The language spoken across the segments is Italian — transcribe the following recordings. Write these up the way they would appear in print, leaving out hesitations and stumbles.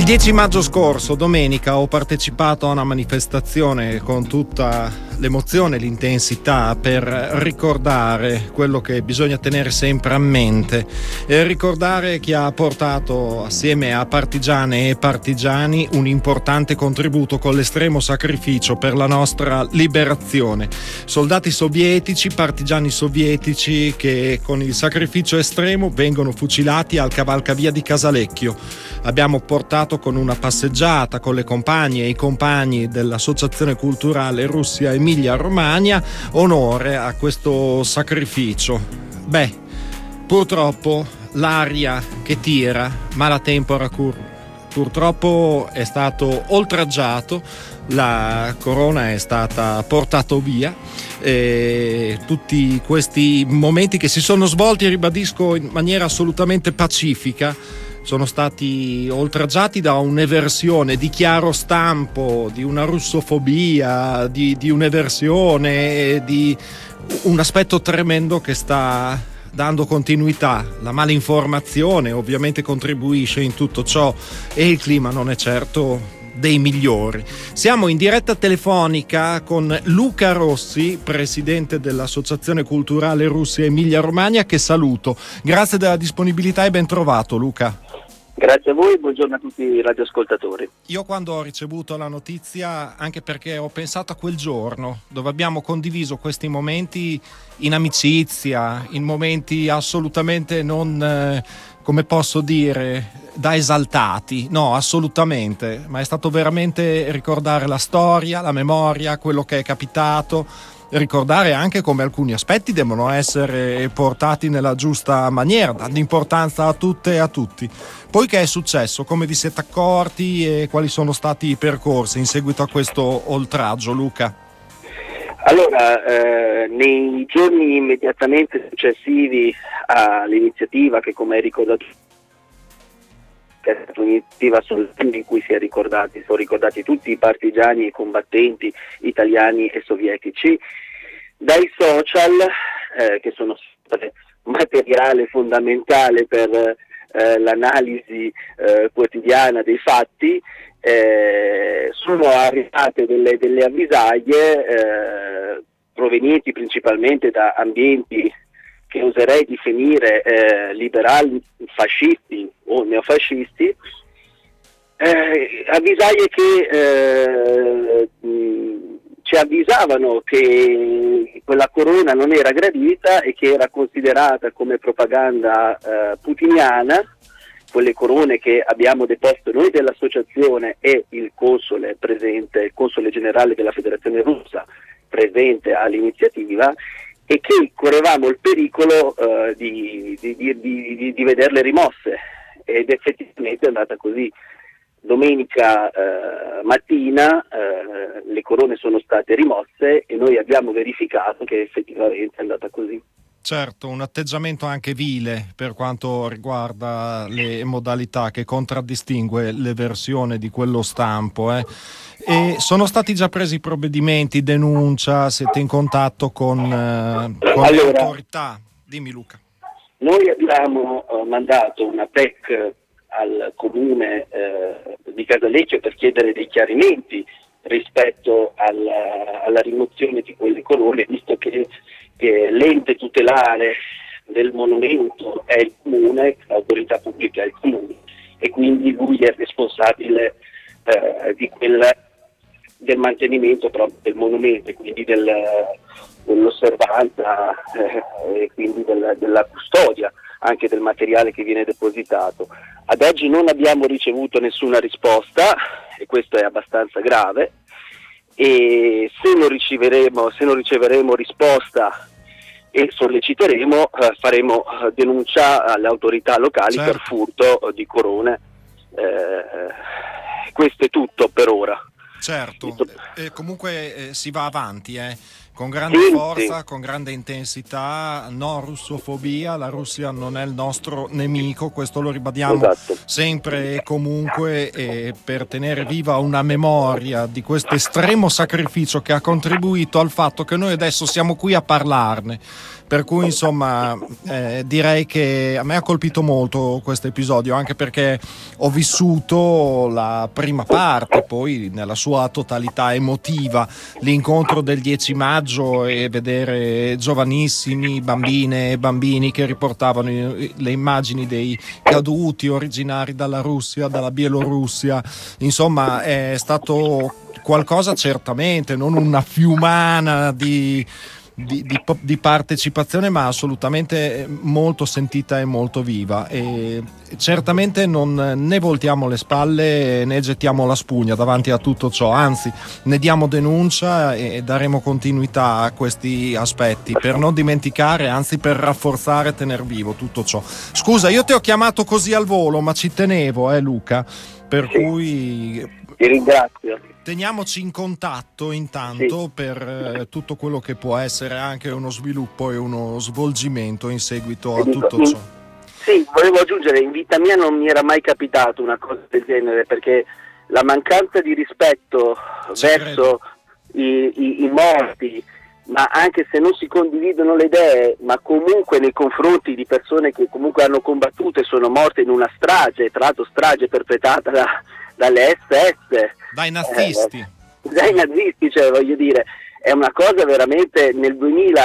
Il 10 maggio scorso, domenica, ho partecipato a una manifestazione con tutta l'emozione e l'intensità per ricordare quello che bisogna tenere sempre a mente e ricordare chi ha portato assieme a partigiane e partigiani un importante contributo con l'estremo sacrificio per la nostra liberazione. Soldati sovietici, partigiani sovietici che con il sacrificio estremo vengono fucilati al cavalcavia di Casalecchio. Abbiamo portato con una passeggiata con le compagne e i compagni dell'Associazione Culturale Russia Emilia Romagna onore a questo sacrificio. Purtroppo l'aria che tira, ma tempora purtroppo è stato oltraggiato, la corona è stata portata via e tutti questi momenti che si sono svolti, ribadisco, in maniera assolutamente pacifica, sono stati oltraggiati da un'eversione di chiaro stampo, di una russofobia, di un'eversione, di un aspetto tremendo che sta dando continuità. La malinformazione ovviamente contribuisce in tutto ciò e il clima non è certo dei migliori. Siamo in diretta telefonica con Luca Rossi, presidente dell'Associazione Culturale Russia Emilia Romagna, che saluto. Grazie della disponibilità e ben trovato, Luca. Grazie a voi, buongiorno a tutti i radioascoltatori. Io quando ho ricevuto la notizia, anche perché ho pensato a quel giorno dove abbiamo condiviso questi momenti in amicizia, in momenti assolutamente non, come posso dire, da esaltati, no, assolutamente, ma è stato veramente ricordare la storia, la memoria, quello che è capitato, ricordare anche come alcuni aspetti devono essere portati nella giusta maniera, dando importanza a tutte e a tutti. Poi che è successo? Come vi siete accorti e quali sono stati i percorsi in seguito a questo oltraggio, Luca? Allora, nei giorni immediatamente successivi all'iniziativa che, come hai ricordato, è stata un'iniziativa in cui sono ricordati tutti i partigiani e i combattenti italiani e sovietici, dai social, che sono stati materiale fondamentale per l'analisi quotidiana dei fatti, sono arrivate delle avvisaglie provenienti principalmente da ambienti che oserei definire liberali, fascisti o neofascisti, avvisaglie che ci avvisavano che quella corona non era gradita e che era considerata come propaganda putiniana. Quelle corone che abbiamo deposto noi dell'associazione e il console generale della Federazione Russa presente all'iniziativa, e che correvamo il pericolo di vederle rimosse, ed effettivamente è andata così. Domenica mattina le corone sono state rimosse e noi abbiamo verificato che effettivamente è andata così. Certo, un atteggiamento anche vile per quanto riguarda le modalità che contraddistingue l'eversione di quello stampo. E sono stati già presi provvedimenti, denuncia, siete in contatto con le autorità? Dimmi, Luca. Noi abbiamo mandato una PEC al comune di Casalecchio per chiedere dei chiarimenti rispetto alla rimozione di quelle corone, visto che l'ente tutelare del monumento è il comune, l'autorità pubblica è il comune, e quindi lui è responsabile del mantenimento proprio del monumento, e quindi dell'osservanza e quindi della custodia anche del materiale che viene depositato. Ad oggi non abbiamo ricevuto nessuna risposta e questo è abbastanza grave, e se non riceveremo risposta e solleciteremo, faremo denuncia alle autorità locali, certo, per furto di corone. Questo è tutto per ora. Certo, comunque si va avanti, con grande forza, sì, con grande intensità, no russofobia, la Russia non è il nostro nemico, questo lo ribadiamo, esatto, sempre e comunque, per tenere viva una memoria di questo estremo sacrificio che ha contribuito al fatto che noi adesso siamo qui a parlarne, per cui insomma direi che a me ha colpito molto questo episodio, anche perché ho vissuto la prima parte, poi nella sua totalità emotiva, l'incontro del 10 maggio e vedere giovanissimi, bambine e bambini che riportavano le immagini dei caduti originari dalla Russia, dalla Bielorussia. Insomma, è stato qualcosa certamente, non una fiumana di partecipazione, ma assolutamente molto sentita e molto viva, e certamente non ne voltiamo le spalle né gettiamo la spugna davanti a tutto ciò, anzi ne diamo denuncia e daremo continuità a questi aspetti per non dimenticare, anzi per rafforzare e tener vivo tutto ciò. Scusa, io ti ho chiamato così al volo, ma ci tenevo, Luca, per cui ti ringrazio. Teniamoci in contatto intanto, per tutto quello che può essere anche uno sviluppo e uno svolgimento in seguito a tutto ciò. Sì, volevo aggiungere, in vita mia non mi era mai capitato una cosa del genere, perché la mancanza di rispetto verso i morti, ma anche se non si condividono le idee, ma comunque nei confronti di persone che comunque hanno combattuto e sono morte in una strage, tra l'altro strage perpetrata dalle SS, dai nazisti, cioè voglio dire, è una cosa veramente nel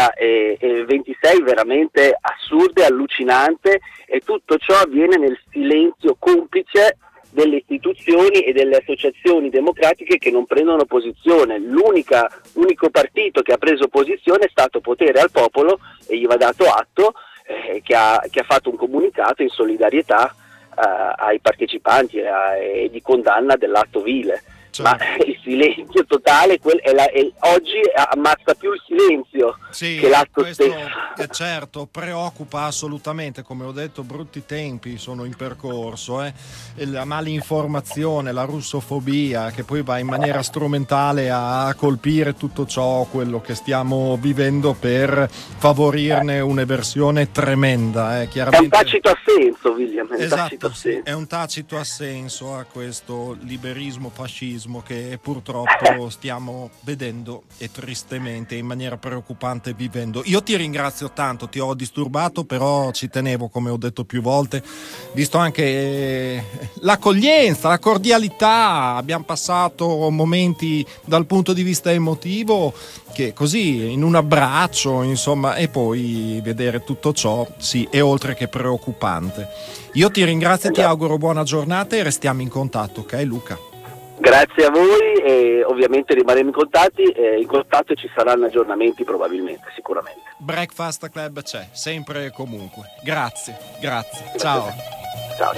2026 veramente assurda e allucinante, e tutto ciò avviene nel silenzio complice delle istituzioni e delle associazioni democratiche che non prendono posizione. L'unico partito che ha preso posizione è stato Potere al Popolo, e gli va dato atto, che ha fatto un comunicato in solidarietà ai partecipanti e di condanna dell'atto vile. Ma il silenzio totale oggi ammazza più il silenzio che l'atto stesso. Certo, preoccupa assolutamente, come ho detto, brutti tempi sono in percorso, la malinformazione, la russofobia, che poi va in maniera strumentale a colpire tutto ciò, quello che stiamo vivendo, per favorirne un'eversione tremenda. Chiaramente. È un tacito assenso, William. Esatto, è un tacito assenso a questo liberismo fascismo che purtroppo stiamo vedendo, e tristemente, in maniera preoccupante, vivendo. Io ti ringrazio tanto, ti ho disturbato, però ci tenevo, come ho detto più volte, visto anche l'accoglienza, la cordialità. Abbiamo passato momenti dal punto di vista emotivo che così, in un abbraccio, insomma, e poi vedere tutto ciò, sì, è oltre che preoccupante. Io ti ringrazio e ti auguro buona giornata, e restiamo in contatto, ok Luca? Grazie a voi, e ovviamente rimarremo in contatto e ci saranno aggiornamenti probabilmente, sicuramente. Breakfast Club c'è, sempre e comunque. Grazie. Ciao. Ciao.